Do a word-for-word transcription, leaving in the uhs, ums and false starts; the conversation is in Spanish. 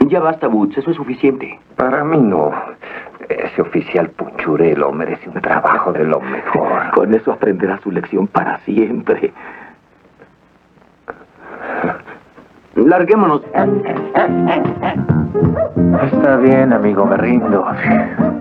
Ya basta, Woods. Eso es suficiente. Para mí no. Ese oficial puchurelo merece un trabajo de lo mejor. Con eso aprenderá su lección para siempre. Larguémonos. Está bien, amigo, me rindo.